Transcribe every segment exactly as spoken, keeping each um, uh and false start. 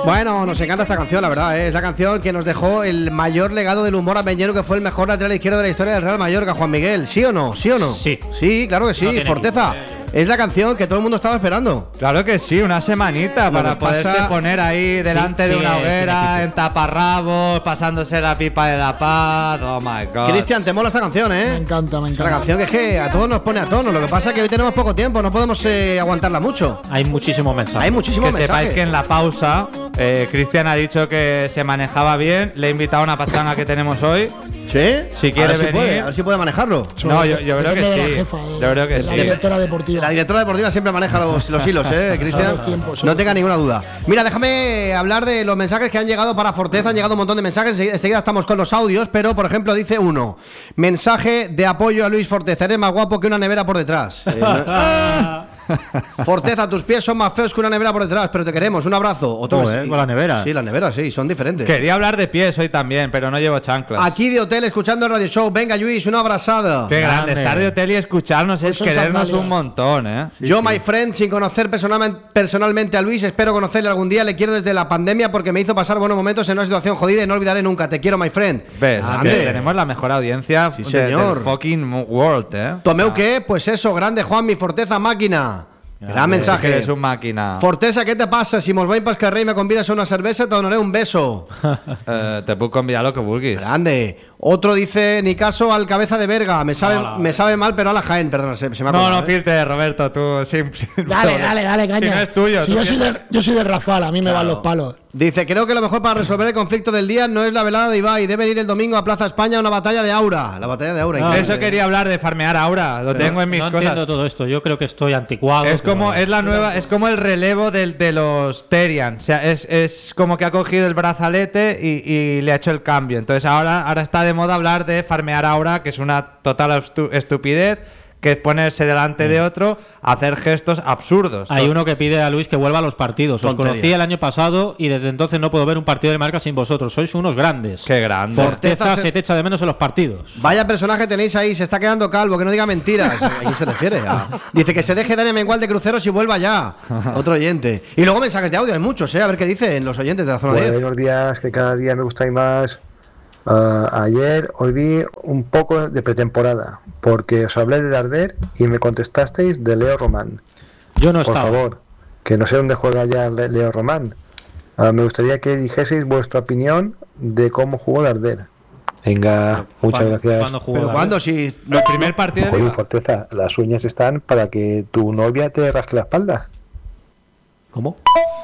Bueno, nos encanta esta canción, la verdad, ¿eh? Es la canción que nos dejó el mayor legado del humor ambeñero, que fue el mejor lateral izquierdo de la historia del Real Mallorca, Juan Miguel. ¿Sí o no? ¿Sí o no? Sí. Sí, claro que sí, No Forteza. Es la canción que todo el mundo estaba esperando. Claro que sí, una semanita Lo para que poderse pasa- poner ahí delante Sí, de sí, una sí, hoguera, sí. en taparrabos, pasándose la pipa de la paz. Oh my god. Cristian, te mola esta canción, ¿eh? Me encanta, me Es una encanta. canción que es que a todos nos pone a tono. Lo que pasa es que hoy tenemos poco tiempo, no podemos eh, aguantarla mucho. Hay muchísimos mensajes. Hay muchísimos Que mensajes. sepáis que en la pausa eh, Cristian ha dicho que se manejaba bien. Le he invitado a una pachanga que tenemos hoy. ¿Sí? Si quiere a ver si venir. puede, a ver si puede manejarlo. No, yo, yo creo que Depende de la sí. jefa, de- Yo creo que de la sí. directora deportiva. La directora deportiva siempre maneja los, los hilos, ¿eh, Cristian? Los tiempos, No sí. tenga ninguna duda. Mira, déjame hablar de los mensajes que han llegado para Forteza. Han llegado un montón de mensajes. Enseguida, enseguida estamos con los audios, pero, por ejemplo, dice uno: mensaje de apoyo a Luis Forteza. Eres más guapo que una nevera por detrás. Eh, no- Forteza, tus pies son más feos que una nevera por detrás, pero te queremos. Un abrazo. Otro Joder, sí. con la nevera. Sí, la nevera, sí, son diferentes. Quería hablar de pies hoy también, pero no llevo chanclas. Aquí de hotel, escuchando el radio show. Venga, Luis, una abrazada. Qué grande. Grande. Estar de hotel y escucharnos es son querernos sandalias. un montón, ¿eh? Yo, my friend, sin conocer personalmente, personalmente a Luis, espero conocerle algún día. Le quiero desde la pandemia porque me hizo pasar buenos momentos en una situación jodida y no olvidaré nunca. Te quiero, my friend. ¿Ves? Grande. Que tenemos la mejor audiencia Sí, de- señor. del fucking world, ¿eh? Tomeu qué, pues eso, grande Juan, mi Forteza máquina. Gran Grande. mensaje. Que eres un máquina. Forteza, ¿qué te pasa? Si mos vais pas carrer y me convidas a una cerveza, te donaré un beso. Eh, te puedo convidar lo que vulguis. Grande. Otro dice, ni caso al cabeza de verga. Me sabe, Hola. me sabe mal, pero a la Jaén. Perdona, se, se me ha No, acordado, no ¿eh? filtres, Roberto, tú. sin- sin Dale, problema. dale, dale, caña. Si no es tuyo. Si tú yo, soy piensas- de, yo soy de Rafal, a mí me van los palos. Dice, creo que lo mejor para resolver el conflicto del día no es la velada de Ibai. Debe ir el domingo a Plaza España una batalla de aura. La batalla de aura. Ah, increíble. Eso quería hablar de farmear ahora. Lo tengo en mis no cosas. entiendo todo esto. Yo creo que estoy anticuado. Es pero como, bueno. es la nueva, es como el relevo del, de los Terian. O sea, es, es como que ha cogido el brazalete y, y le ha hecho el cambio. Entonces ahora, ahora está de moda hablar de farmear aura, que es una total estu- estupidez, que es ponerse delante de otro, hacer gestos absurdos. Hay uno que pide a Luis que vuelva a los partidos. Os Tonterías. conocí el año pasado y desde entonces no puedo ver un partido de marca sin vosotros. Sois unos grandes. Qué grande. Forteza Forteza se- se te echa de menos en los partidos. Vaya personaje tenéis ahí, se está quedando calvo, que no diga mentiras. ¿A quién se refiere? A- Dice que se deje Dani Mengual de cruceros y vuelva ya. Otro oyente. Y luego mensajes de audio, hay muchos, ¿eh? A ver qué dicen los oyentes de la zona diez. Buenos días, que cada día me gustáis más. Ah, ayer os vi un poco de pretemporada, porque os hablé de Darder y me contestasteis de Leo Román. Yo no Por estaba. favor, que no sé dónde juega ya Le- Leo Román. Ah, me gustaría que dijeseis vuestra opinión de cómo jugó Darder. Venga, muchas ¿Cuándo- gracias. cuándo jugó Pero David? cuando si El primer partido de Oye, Liga. Forteza, las uñas están para que tu novia te rasque la espalda. ¿Cómo?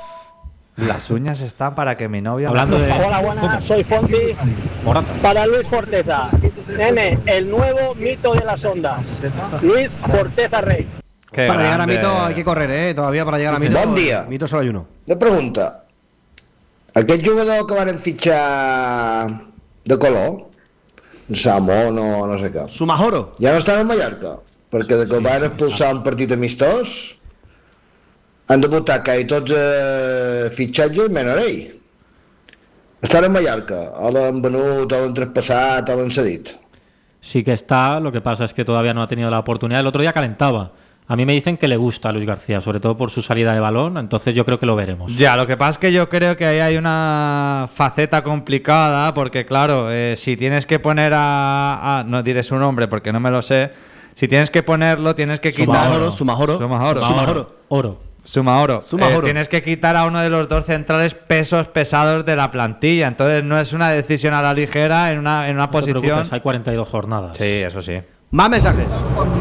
Las uñas están para que mi novia. Hablando de. Hola, buenas, soy Fonti. Morata. Para Luis Forteza, nene, el nuevo mito de las ondas. Luis Forteza Rey. Qué para llegar a grande. Mito hay que correr, ¿eh? Todavía para llegar a Mito. Bon dia. Mito solo hay uno. Una pregunta. Aquest jugador que van fitxar de color, Samón o no sé què, Sumajoro. ja no estava a Mallorca, perquè de que van expulsar un partit amistós han debutat quasi tots eh, fitxatges menys ell. Estan a Mallorca, o l'han venut, o l'han traspassat, o l'han cedit. Sí que está, lo que pasa es que todavía no ha tenido la oportunidad. El otro día calentaba. A mí me dicen que le gusta a Luis García, sobre todo por su salida de balón, entonces yo creo que lo veremos. Ya, lo que pasa es que yo creo que ahí hay una faceta complicada, porque claro, eh, si tienes que poner a, a- no diré su nombre porque no me lo sé, si tienes que ponerlo, tienes que quitar Sumajoro, Sumajoro. Sumajoro. Sumajoro. Oro. Sumajoro. Sumajoro. Eh, tienes que quitar a uno de los dos centrales pesos pesados de la plantilla, entonces no es una decisión a la ligera en una, en una No te posición. preocupes, hay cuarenta y dos jornadas. Sí, eso sí. Más mensajes.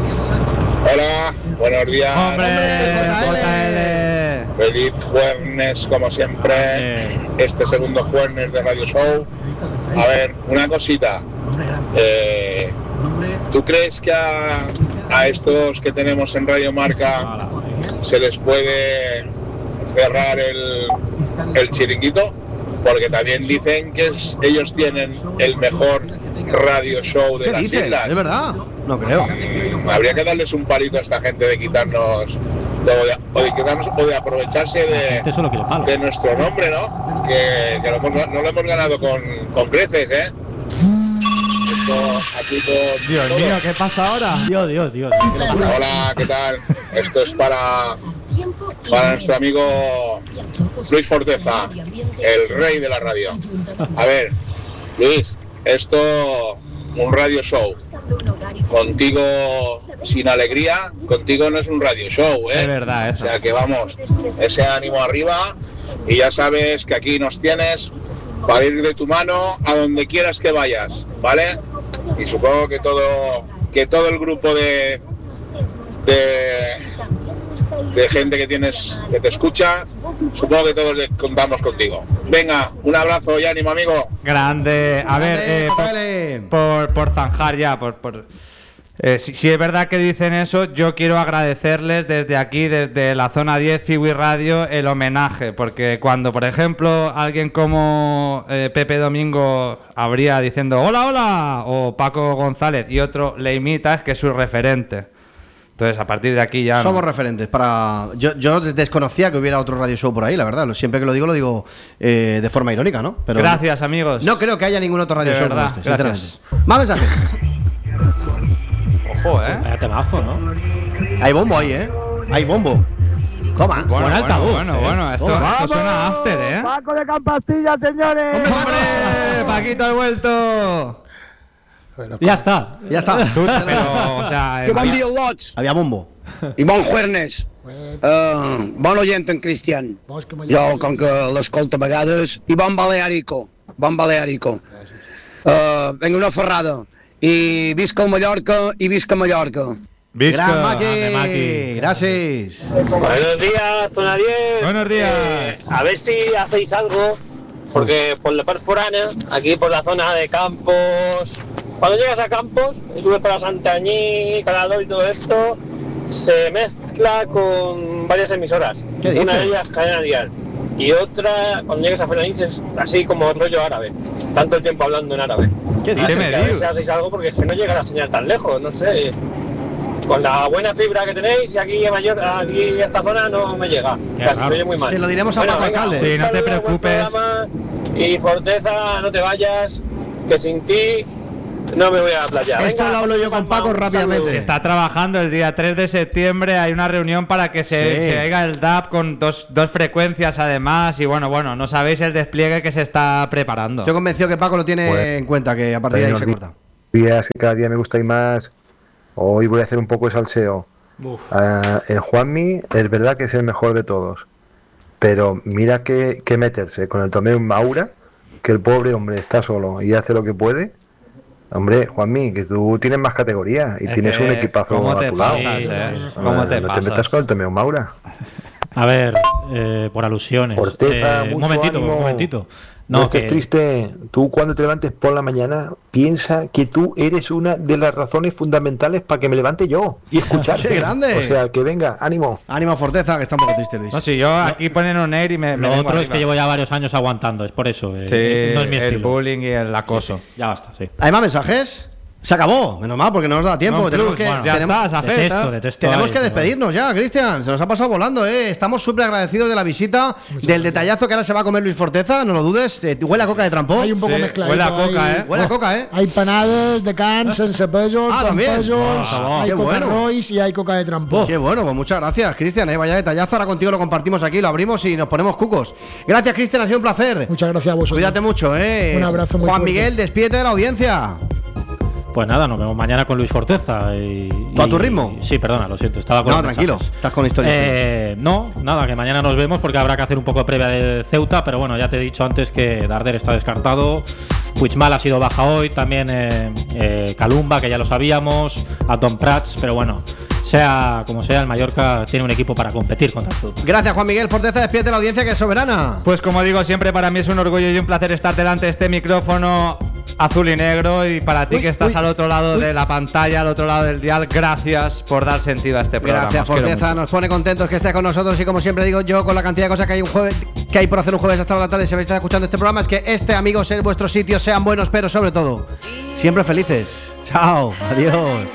Hola, buenos días. ¡Hombre! J J L. Feliz jueves, como siempre. Eh. Este segundo jueves de Radio Show. A ver, una cosita. Eh, ¿Tú crees que a, a estos que tenemos en Radio Marca se les puede cerrar el, el chiringuito? Porque también dicen que es- ellos tienen el mejor radio show de ¿Qué las dices? islas. ¿Es verdad? No creo. Mm, habría que darles un palito a esta gente de quitarnos de- o de, o de quitarnos o de aprovecharse La de, gente solo quiere palos. de nuestro nombre, ¿no? Que, que lo hemos- no lo hemos ganado con, con creces, ¿eh? Esto aquí con Dios todo. mío, ¿qué pasa ahora? Dios, Dios, Dios. Hola, ¿qué tal? Esto es para para nuestro amigo Luis Forteza, el rey de la radio. A ver, Luis, esto, un radio show. Contigo sin alegría, contigo no es un radio show, ¿eh? Es verdad, eso. O sea que vamos, ese ánimo arriba y ya sabes que aquí nos tienes para ir de tu mano a donde quieras que vayas, ¿vale? Y supongo que todo, que todo el grupo de, de, de gente que tienes, que te escucha, supongo que todos contamos contigo. Venga, un abrazo y ánimo, amigo. Grande. A ver, eh, Vale. por, por, por zanjar ya, por... por eh, si, si es verdad que dicen eso, yo quiero agradecerles desde aquí, desde la zona diez, Fiwi Radio, el homenaje, porque cuando, por ejemplo, alguien como eh, Pepe Domingo habría diciendo hola, hola, o Paco González, y otro le imita, es que es su referente. Entonces, a partir de aquí ya... Somos no. referentes para... Yo, yo desconocía que hubiera otro radio show por ahí, la verdad. Siempre que lo digo, lo digo eh, de forma irónica, ¿no? Pero Gracias, amigos. no creo que haya ningún otro radio De show verdad, como este, gracias. sinceramente. Más mensajes. Ojo, ¿eh? Vaya temazo, ¿no? Hay bombo ahí, ¿eh? Hay bombo. Toma. Bueno, Buen altavoz, bueno, eh. bueno, esto, Toma. esto suena after, ¿eh? Paco de Campastilla, señores. ¡Hombre! ¡Paquito ha vuelto! Ya está. Ya está. Tú, pero, o sea... Que bon eh, dia, lots, Había bombo. i bon juernes. Uh, bon oient en Cristian. Jo, com que l'escolto a vegades, i bon balearico, bon balearico. Uh, venga una ferrada. I visca el Mallorca i visca Mallorca. Visca, Gran Maki. ande, Maki. Gracias. Buenos días, zona diez. Buenos días. Eh, a ver si hacéis algo, porque por la parte foránea, aquí por la zona de Campos, cuando llegas a Campos y subes para Santañí, Calador y todo esto, se mezcla con varias emisoras. ¿Qué Una dices? de ellas Cadena Dial y otra, cuando llegas a Felanich, es así como rollo árabe, tanto el tiempo hablando en árabe. ¿Qué Así dices? me que a ver dices? si hacéis algo, porque es que no llega la señal tan lejos, no sé. Con la buena fibra que tenéis, y aquí en Mayor, aquí en esta zona no me llega. Qué Casi raro. me oye muy mal. Se lo diremos a Paco venga, Alcalde. un Sí, no te saludo, buen preocupes. programa, Y Forteza, no te vayas, que sin ti no me voy a la playa. Esto Venga, lo hablo yo con Palma, Paco un rápidamente. saludo. Se está trabajando el día tres de septiembre, hay una reunión para que se, Sí. se haga el D A B con dos, dos frecuencias además y bueno, bueno, no sabéis el despliegue que se está preparando. Estoy convencido que Paco lo tiene Pues, en cuenta, que a partir de ahí Hay se unos corta. días que cada día me gusta ir más. Hoy voy a hacer un poco de salseo. Ah, el Juanmi es verdad que es el mejor de todos, pero mira que, que meterse con el Tomeu Maura, que el pobre hombre está solo y hace lo que puede. Hombre, Juanmi, que tú tienes más categoría y Es tienes que, un equipazo ¿cómo a te tu lado. pasas, Sí, eh? sí, sí. ¿Cómo Ah, te no pasas? te metas con el Tomeu Maura. A ver, eh, por alusiones. Forteza, Eh, un mucho momentito, ánimo. un momentito. No, No, estés que- triste. Tú cuando te levantes por la mañana, piensa que tú eres una de las razones fundamentales para que me levante yo y escucharte. ¡Qué grande! O sea, que venga, ánimo. Ánimo, Forteza, que está un poco triste, Luis. No, si yo aquí ponen un air y me, me Lo vengo otro es arriba. que llevo ya varios años aguantando, es por eso. eh, Sí, eh, no es mi el estilo. bullying y el acoso. Ya basta, sí. ¿Hay más mensajes? Se acabó, menos mal, porque no nos da tiempo. No, tenemos plus, que, bueno, ya tenemos, está, Safed, Detesto, ¿eh? detesto. tenemos ahí, que pero- despedirnos ya, Cristian. Se nos ha pasado volando, ¿eh? Estamos súper agradecidos de la visita, del detallazo que ahora se va a comer Luis Forteza, no lo dudes. Eh, huele a coca de trampó. Hay un poco Sí, mezcladito. huele a coca, hay- ¿eh? Huele a coca, ¿eh? Hay panades de can, sense pèsols, Ah, con también. pèsols, Ah, hay qué coca bueno. Royce y hay coca de trampó. Qué bueno, pues muchas gracias, Cristian. Eh, vaya detallazo. Ahora contigo lo compartimos aquí, lo abrimos y nos ponemos cucos. Gracias, Cristian, ha sido un placer. Muchas gracias a vosotros. Cuídate mucho, ¿eh? Un abrazo muy Juan fuerte. Miguel, despídete de la audiencia. Pues nada, nos vemos mañana con Luis Forteza. Y, ¿Tú a y- tu ritmo? Sí, perdona, lo siento. Estaba con No, los tranquilo, mensajes. estás con historias. Eh, no, nada, que mañana nos vemos porque habrá que hacer un poco de previa de Ceuta. Pero bueno, ya te he dicho antes que Darder está descartado. Puigmal ha sido baja hoy. También eh, eh, Calumba, que ya lo sabíamos. Anton Prats. Pero bueno, sea como sea, el Mallorca tiene un equipo para competir contra el Ceuta. Gracias, Juan Miguel Forteza. Despídete de la audiencia, que es soberana. Pues como digo siempre, para mí es un orgullo y un placer estar delante de este micrófono azul y negro y para ti Uy, que estás uy, al otro lado uy. de la pantalla, al otro lado del dial, gracias por dar sentido a este programa. Gracias, Os quiero Forteza. mucho. Nos pone contentos que esté con nosotros y como siempre digo yo, con la cantidad de cosas que hay un jueves, que hay por hacer un jueves hasta la tarde, si habéis estado escuchando este programa, es que este, amigos, es vuestro sitio. Sean buenos, pero sobre todo, siempre felices. Chao, adiós.